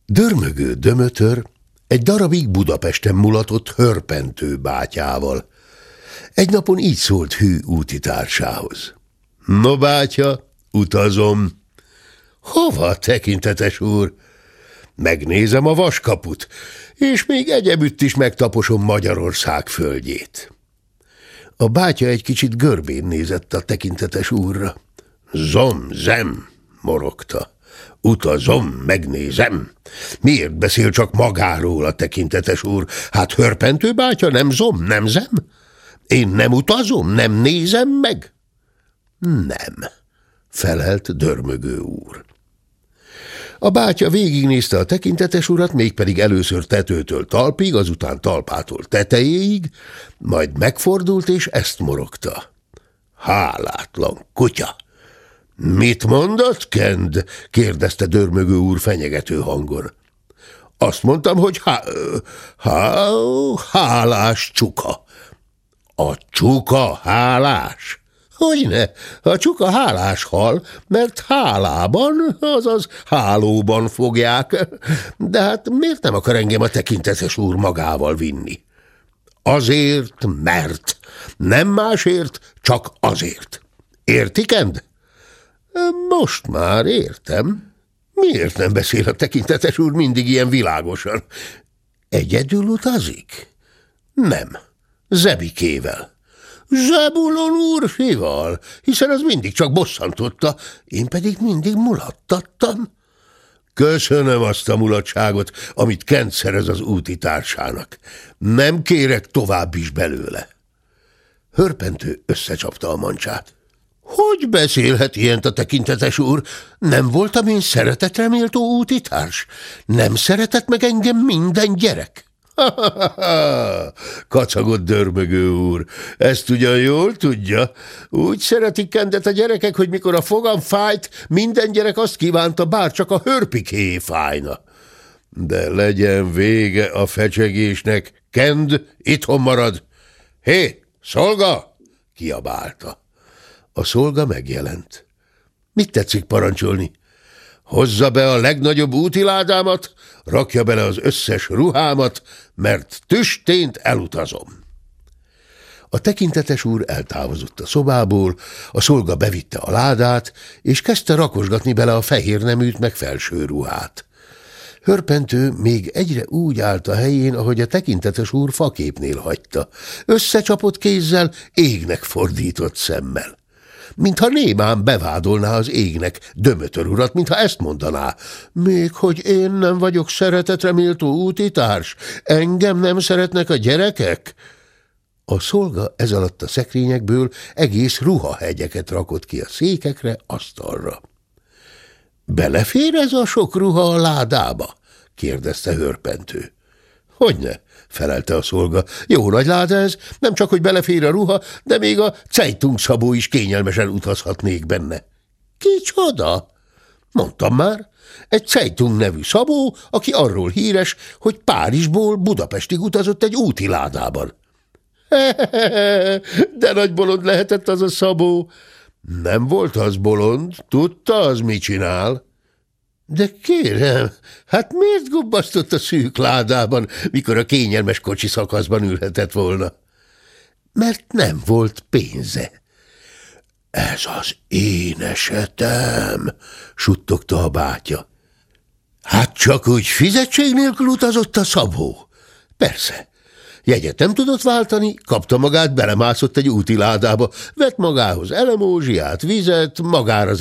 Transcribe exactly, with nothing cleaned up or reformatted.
Dörmögő Dömötör egy darabig Budapesten mulatott Hörpentő bátyával. Egy napon így szólt hű útitársához: No, bátya, utazom. Hova, tekintetes úr? Megnézem a Vaskaput, és még egyebütt is megtaposom Magyarország földjét. A bátya egy kicsit görbén nézett a tekintetes úrra. Zom, zem, morogta. Utazom, megnézem. Miért beszél csak magáról a tekintetes úr? Hát Hörpentő bátya nem zom, nem zem? Én nem utazom, nem nézem meg? Nem, felelt Dörmögő úr. A bátya végignézte a tekintetes urat, mégpedig először tetőtől talpig, azután talpától tetejéig, majd megfordult, és ezt morogta. Hálátlan kutya! Mit mondott, Kend? Kérdezte Dörmögő úr fenyegető hangon. Azt mondtam, hogy há... há... hálás csuka. A csuka hálás? Hogyne, a csuka hálás hal, mert hálában, azaz hálóban fogják. De hát miért nem akar engem a tekintetes úr magával vinni? Azért, mert. Nem másért, csak azért. Érti, Kend? Most már értem. Miért nem beszél a tekintetes úr mindig ilyen világosan? Egyedül utazik? Nem. Zebikével. Zebulon úrfival, hiszen az mindig csak bosszantotta, én pedig mindig mulattattam. Köszönöm azt a mulatságot, amit Kent szerez az útitársának. Nem kérek tovább is belőle. Hörpentő összecsapta a mancsát. Hogy beszélhet ilyent a tekintetes úr? Nem voltam én szeretetre méltó útitárs? Nem szeretett meg engem minden gyerek? Ha-ha-ha-ha, kacagott Dörmögő úr. Ezt ugyan jól tudja. Úgy szeretik Kendet a gyerekek, hogy mikor a fogam fájt, minden gyerek azt kívánta, bár csak a hörpikéjé fájna. De legyen vége a fecsegésnek. Kend, itthon marad. Hé, szolga! Kiabálta. A szolga megjelent. Mit tetszik parancsolni? Hozza be a legnagyobb útiládámat, rakja bele az összes ruhámat, mert tüstént elutazom. A tekintetes úr eltávozott a szobából, a szolga bevitte a ládát, és kezdte rakosgatni bele a fehér neműt meg felső ruhát. Hörpentő még egyre úgy állt a helyén, ahogy a tekintetes úr faképnél hagyta, összecsapott kézzel, égnek fordított szemmel. Mintha némán bevádolná az égnek Dömötör urat, mintha ezt mondaná: még hogy én nem vagyok szeretetre méltó útitárs, engem nem szeretnek a gyerekek? A szolga ez alatt a szekrényekből egész ruhahegyeket rakott ki a székekre, asztalra. Belefér ez a sok ruha a ládába? kérdezte Hörpentő. Hogyne, felelte a szolga. Jó nagy láda ez, nem csak, hogy belefér a ruha, de még a Zeitung-szabó is kényelmesen utazhatnék benne. Kicsoda? Mondtam már, egy Zeitung nevű szabó, aki arról híres, hogy Párizsból Budapestig utazott egy úti ládában. De nagy bolond lehetett az a szabó. Nem volt az bolond, tudta az, mit csinál. De kérem, hát miért gubbasztott a szűk ládában, mikor a kényelmes kocsi szakaszban ülhetett volna? Mert nem volt pénze. Ez az én esetem, suttogta a bátya. Hát csak úgy fizetség nélkül utazott a szabó? Persze. Jegyet nem tudott váltani, kapta magát, belemászott egy úti ládába, vett magához elemózsiát, vizet, magára